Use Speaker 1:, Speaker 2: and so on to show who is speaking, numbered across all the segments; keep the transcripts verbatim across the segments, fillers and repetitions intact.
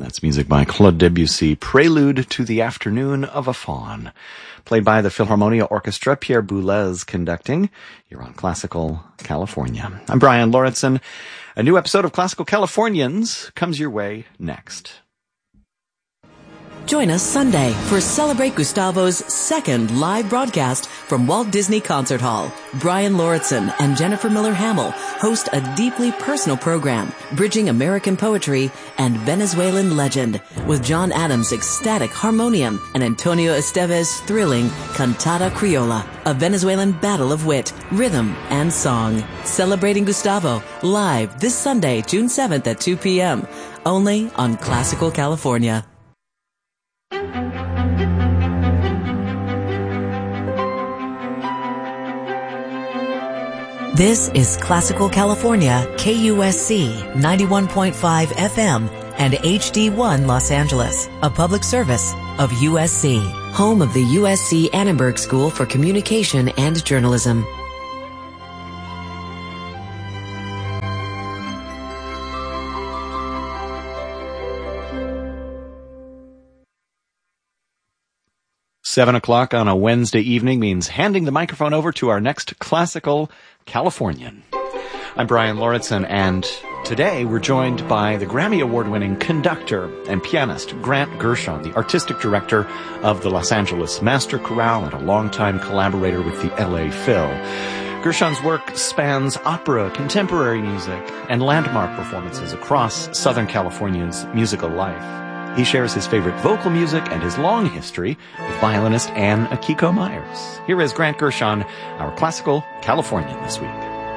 Speaker 1: That's music by Claude Debussy, Prelude to the Afternoon of a Faun. Played by the Philharmonia Orchestra, Pierre Boulez conducting. You're on Classical California. I'm Brian Lauritsen. A new episode of Classical Californians comes your way next.
Speaker 2: Join us Sunday for Celebrate Gustavo's second live broadcast from Walt Disney Concert Hall. Brian Lauritsen and Jennifer Miller Hamill host a deeply personal program, bridging American poetry and Venezuelan legend, with John Adams' ecstatic harmonium and Antonio Esteves' thrilling Cantata Criolla, a Venezuelan battle of wit, rhythm, and song. Celebrating Gustavo, live this Sunday, June seventh at two p.m., only on Classical California. This is Classical California, K U S C ninety-one point five F M and H D one Los Angeles, a public service of U S C, home of the U S C Annenberg School for Communication and Journalism.
Speaker 1: Seven o'clock on a Wednesday evening means handing the microphone over to our next Classical Californian. I'm Brian Lauritsen, and today we're joined by the Grammy Award-winning conductor and pianist Grant Gershon, the artistic director of the Los Angeles Master Chorale and a longtime collaborator with the L A Phil. Gershon's work spans opera, contemporary music, and landmark performances across Southern California's musical life. He shares his favorite vocal music and his long history with violinist Anne Akiko Myers. Here is Grant Gershon, our Classical Californian this week.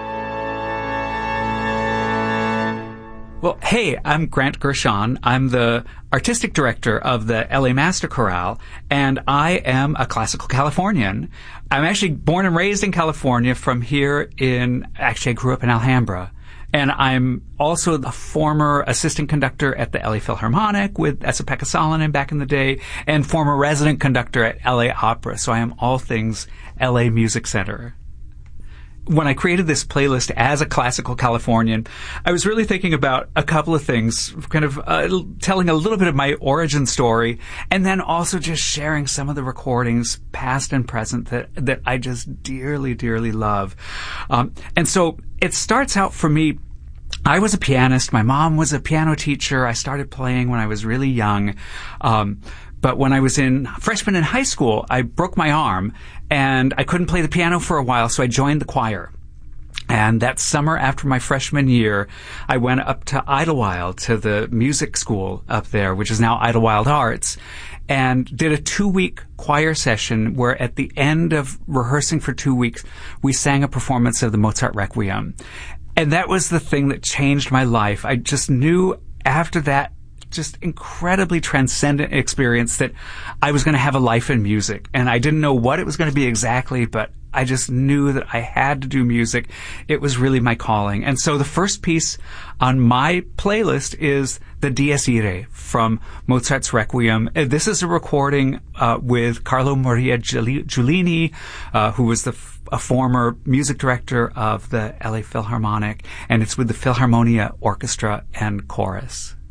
Speaker 3: Well, hey, I'm Grant Gershon. I'm the artistic director of the L A Master Chorale, and I am a Classical Californian. I'm actually born and raised in California from here in, actually I grew up in Alhambra. And I'm also a former assistant conductor at the L A Philharmonic with Esa-Pekka Salonen back in the day, and former resident conductor at L A Opera. So I am all things L A Music Center. When I created this playlist as a Classical Californian, I was really thinking about a couple of things, kind of uh, telling a little bit of my origin story, and then also just sharing some of the recordings, past and present, that, that I just dearly, dearly love. Um, and so it starts out for me, I was a pianist. My mom was a piano teacher. I started playing when I was really young. Um, But when I was in freshman in high school, I broke my arm and I couldn't play the piano for a while, so I joined the choir. And that summer after my freshman year, I went up to Idlewild, to the music school up there, which is now Idlewild Arts, and did a two-week choir session where at the end of rehearsing for two weeks, we sang a performance of the Mozart Requiem. And that was the thing that changed my life. I just knew after that just incredibly transcendent experience that I was going to have a life in music. And I didn't know what it was going to be exactly, but I just knew that I had to do music. It was really my calling. And so the first piece on my playlist is the Dies Irae from Mozart's Requiem. This is a recording uh, with Carlo Maria Giulini, uh, who was the f- a former music director of the L A Philharmonic, and it's with the Philharmonia Orchestra and Chorus.